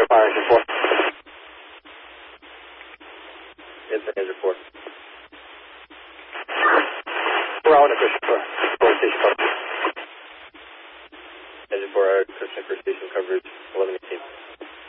Fire engine 4. It's engine 4. We're on a Christian for station coverage. Engine 4, Christian for station coverage, 1118.